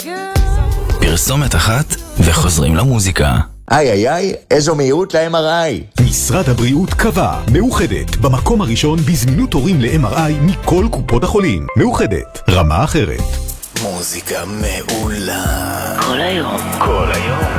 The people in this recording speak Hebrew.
פרסומת אחת וחוזרים למוזיקה. איי, איזו מהירות ל-MRI. משרד הבריאות קבע, מאוחדת, במקום הראשון בזמינות תורים ל-MRI מכל קופות החולים. מאוחדת, רמה אחרת. מוזיקה מעולה. כל היום.